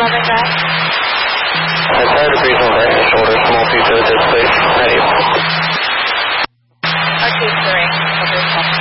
11 back. I'm sorry to breathe on right shoulder, small pizza at this place. Ready. RQ3, over